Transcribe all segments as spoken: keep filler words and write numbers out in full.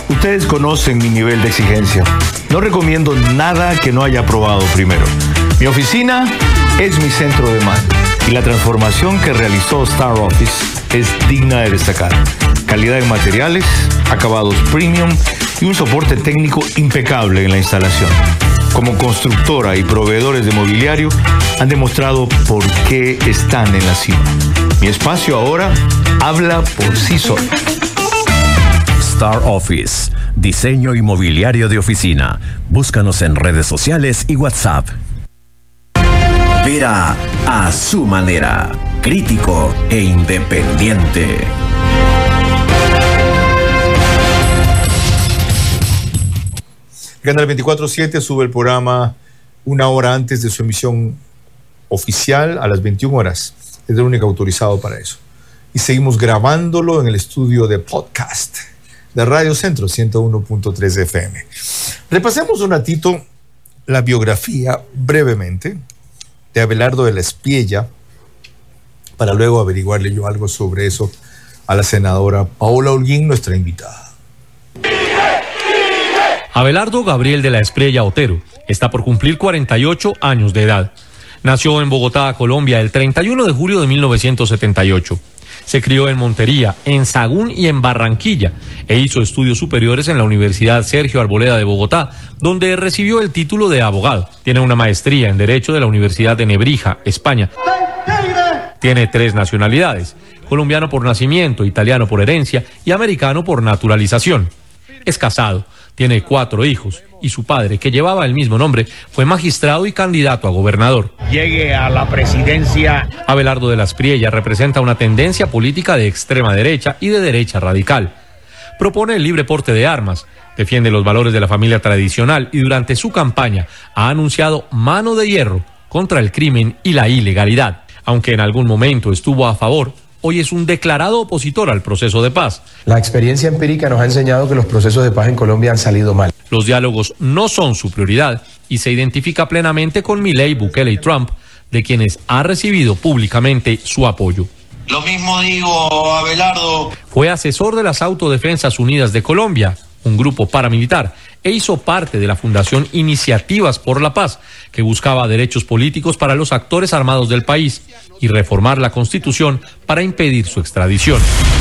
Ustedes conocen mi nivel de exigencia. No recomiendo nada que no haya probado primero. Mi oficina es mi centro de mando y la transformación que realizó Star Office es digna de destacar. Calidad en materiales, acabados premium y un soporte técnico impecable en la instalación. Como constructora y proveedores de mobiliario han demostrado por qué están en la cima. Mi espacio ahora habla por sí solo. Star Office, diseño inmobiliario de oficina. Búscanos en redes sociales y WhatsApp. Vera a su manera, crítico e independiente. Canal veinticuatro siete sube el programa una hora antes de su emisión oficial a las veintiuna horas. Es el único autorizado para eso. Y seguimos grabándolo en el estudio de podcast de Radio Centro ciento uno punto tres F M. Repasemos un ratito la biografía brevemente de Abelardo de la Espriella para luego averiguarle yo algo sobre eso a la senadora Paola Holguín, nuestra invitada. Abelardo Gabriel de la Espriella Otero está por cumplir cuarenta y ocho años de edad. Nació en Bogotá, Colombia, el treinta y uno de julio de mil novecientos setenta y ocho. Se crió en Montería, en Sagún y en Barranquilla e hizo estudios superiores en la Universidad Sergio Arboleda de Bogotá, donde recibió el título de abogado. Tiene una maestría en Derecho de la Universidad de Nebrija, España. Tiene tres nacionalidades: colombiano por nacimiento, italiano por herencia y americano por naturalización. Es casado, tiene cuatro hijos y su padre, que llevaba el mismo nombre, fue magistrado y candidato a gobernador. Llegue a la presidencia. Abelardo de la Espriella representa una tendencia política de extrema derecha y de derecha radical. Propone el libre porte de armas, defiende los valores de la familia tradicional y durante su campaña ha anunciado mano de hierro contra el crimen y la ilegalidad. Aunque en algún momento estuvo a favor, hoy es un declarado opositor al proceso de paz. La experiencia empírica nos ha enseñado que los procesos de paz en Colombia han salido mal. Los diálogos no son su prioridad y se identifica plenamente con Milei, Bukele y Trump, de quienes ha recibido públicamente su apoyo. Lo mismo digo, Abelardo. Fue asesor de las Autodefensas Unidas de Colombia, un grupo paramilitar, e hizo parte de la Fundación Iniciativas por la Paz, que buscaba derechos políticos para los actores armados del país y reformar la Constitución para impedir su extradición.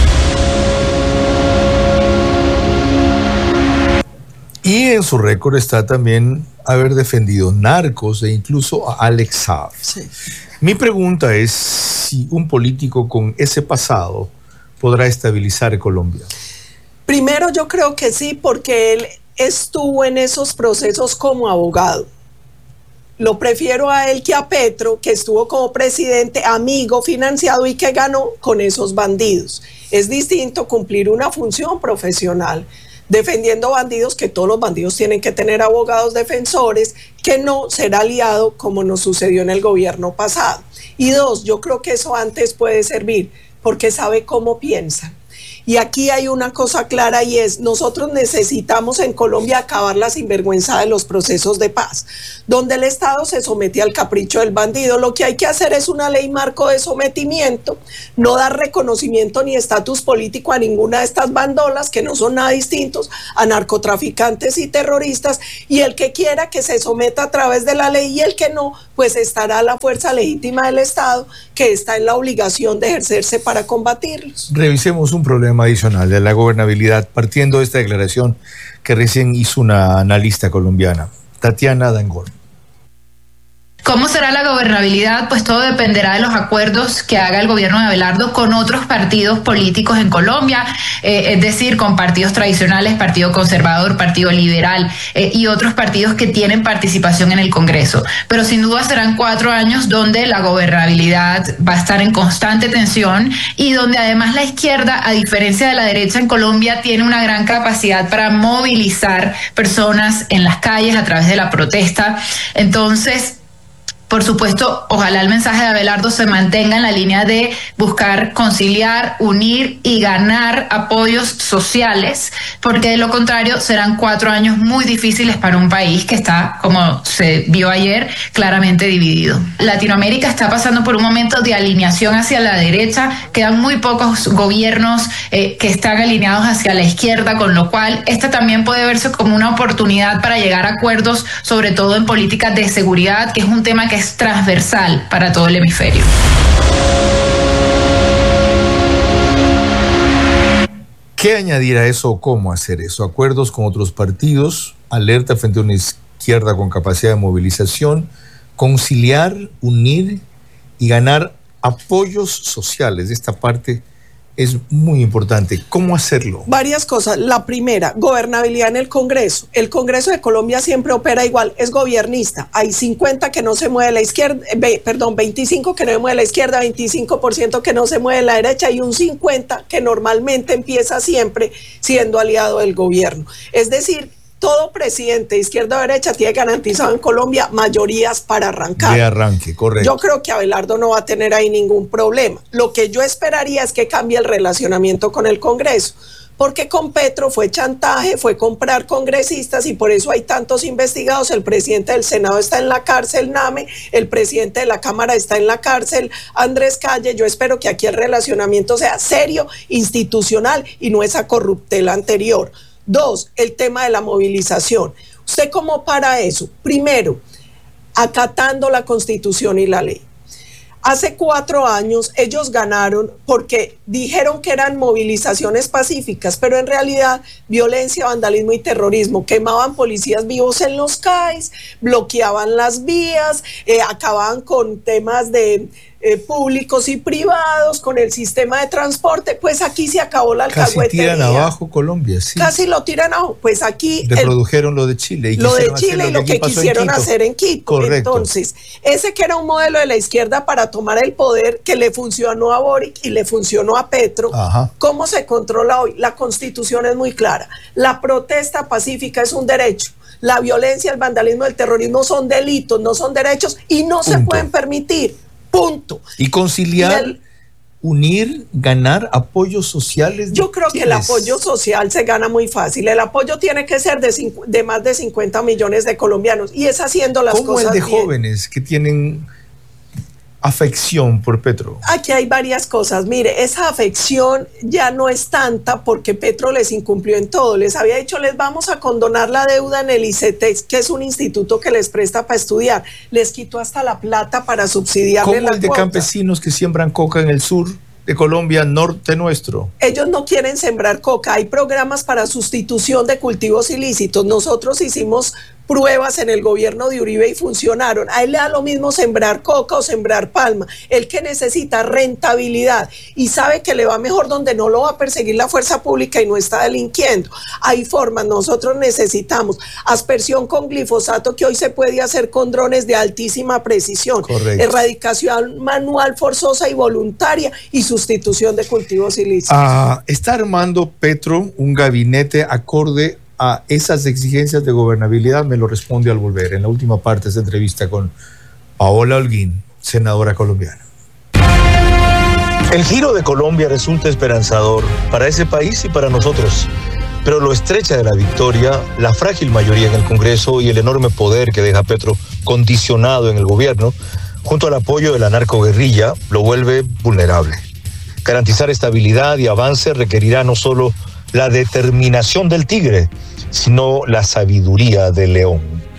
Y en su récord está también haber defendido narcos e incluso a Alex Saab. Sí. Mi pregunta es si un político con ese pasado podrá estabilizar Colombia. Primero, yo creo que sí, porque él estuvo en esos procesos como abogado. Lo prefiero a él que a Petro, que estuvo como presidente, amigo, financiado y que ganó con esos bandidos. Es distinto cumplir una función profesional defendiendo bandidos, que todos los bandidos tienen que tener abogados defensores, que no ser aliado como nos sucedió en el gobierno pasado. Y dos, yo creo que eso antes puede servir porque sabe cómo piensan. Y aquí hay una cosa clara y es, nosotros necesitamos en Colombia acabar la sinvergüenza de los procesos de paz, donde el Estado se somete al capricho del bandido. Lo que hay que hacer es una ley marco de sometimiento, no dar reconocimiento ni estatus político a ninguna de estas bandolas, que no son nada distintos a narcotraficantes y terroristas, y el que quiera que se someta a través de la ley y el que no, pues estará la fuerza legítima del Estado, que está en la obligación de ejercerse para combatirlos. Revisemos un problema adicional de la gobernabilidad, partiendo de esta declaración que recién hizo una analista colombiana, Tatiana Dangond. ¿Cómo será la gobernabilidad? Pues todo dependerá de los acuerdos que haga el gobierno de Abelardo con otros partidos políticos en Colombia, eh, es decir, con partidos tradicionales, Partido Conservador, Partido Liberal eh, y otros partidos que tienen participación en el Congreso. Pero sin duda serán cuatro años donde la gobernabilidad va a estar en constante tensión y donde además la izquierda, a diferencia de la derecha en Colombia, tiene una gran capacidad para movilizar personas en las calles a través de la protesta. Entonces, Por supuesto, ojalá el mensaje de Abelardo se mantenga en la línea de buscar conciliar, unir y ganar apoyos sociales, porque de lo contrario serán cuatro años muy difíciles para un país que está, como se vio ayer, claramente dividido. Latinoamérica está pasando por un momento de alineación hacia la derecha, quedan muy pocos gobiernos eh, que están alineados hacia la izquierda, con lo cual esta también puede verse como una oportunidad para llegar a acuerdos, sobre todo en políticas de seguridad, que es un tema que es transversal para todo el hemisferio. ¿Qué añadir a eso o cómo hacer eso? Acuerdos con otros partidos, alerta frente a una izquierda con capacidad de movilización, conciliar, unir y ganar apoyos sociales. Esta parte es muy importante. ¿Cómo hacerlo? Varias cosas. La primera, gobernabilidad en el Congreso. El Congreso de Colombia siempre opera igual, es gobiernista. Hay cincuenta que no se mueve la izquierda, eh, perdón, veinticinco que no se mueve la izquierda, veinticinco por ciento que no se mueve la derecha y un cincuenta que normalmente empieza siempre siendo aliado del gobierno. Es decir, todo presidente, izquierda o derecha, tiene garantizado en Colombia mayorías para arrancar. De arranque, correcto. Yo creo que Abelardo no va a tener ahí ningún problema. Lo que yo esperaría es que cambie el relacionamiento con el Congreso, porque con Petro fue chantaje, fue comprar congresistas y por eso hay tantos investigados. El presidente del Senado está en la cárcel, Name, el presidente de la Cámara está en la cárcel, Andrés Calle. Yo espero que aquí el relacionamiento sea serio, institucional y no esa corruptela anterior. Dos, el tema de la movilización. ¿Usted cómo para eso? Primero, acatando la Constitución y la ley. Hace cuatro años ellos ganaron porque dijeron que eran movilizaciones pacíficas, pero en realidad violencia, vandalismo y terrorismo. Quemaban policías vivos en los C A Is, bloqueaban las vías, eh, acababan con temas de eh, públicos y privados, con el sistema de transporte. Pues aquí se acabó la alcahuetería. Casi tiran abajo Colombia, sí. Casi lo tiran abajo. Pues aquí reprodujeron el, lo de Chile. Y lo de Chile y lo que, que quisieron hacer en Quito. Correcto. Entonces, ese que era un modelo de la izquierda para tomar el poder, que le funcionó a Boric y le funcionó a Petro. Ajá. ¿Cómo se controla hoy? La Constitución es muy clara. La protesta pacífica es un derecho. La violencia, el vandalismo, el terrorismo son delitos, no son derechos y no Punto. se pueden permitir. Punto. Y conciliar, y el, unir, ganar apoyos sociales. Yo creo que el apoyo social se gana muy fácil. El apoyo tiene que ser de, cincu- de más de cincuenta millones de colombianos y es haciendo las ¿Cómo cosas el de bien. jóvenes que tienen afección por Petro? Aquí hay varias cosas. Mire, esa afección ya no es tanta porque Petro les incumplió en todo. Les había dicho, les vamos a condonar la deuda en el ICETEX, que es un instituto que les presta para estudiar. Les quitó hasta la plata para subsidiarle la ¿Cómo el de cuota? campesinos que siembran coca en el sur de Colombia, norte nuestro? Ellos no quieren sembrar coca. Hay programas para sustitución de cultivos ilícitos. Nosotros hicimos pruebas en el gobierno de Uribe y funcionaron. A él le da lo mismo sembrar coca o sembrar palma. Él que necesita rentabilidad y sabe que le va mejor donde no lo va a perseguir la fuerza pública y no está delinquiendo. Hay formas. Nosotros necesitamos aspersión con glifosato, que hoy se puede hacer con drones de altísima precisión. Correcto. Erradicación manual forzosa y voluntaria y sustitución de cultivos ilícitos. Ah, está armando Petro un gabinete acorde a esas exigencias de gobernabilidad. Me lo responde al volver en la última parte de esta entrevista con Paola Holguín, senadora colombiana. El giro de Colombia resulta esperanzador para ese país y para nosotros, pero lo estrecha de la victoria, la frágil mayoría en el Congreso y el enorme poder que deja Petro condicionado en el gobierno, junto al apoyo de la narcoguerrilla, lo vuelve vulnerable. Garantizar estabilidad y avance requerirá no solo la determinación del tigre, sino la sabiduría del león.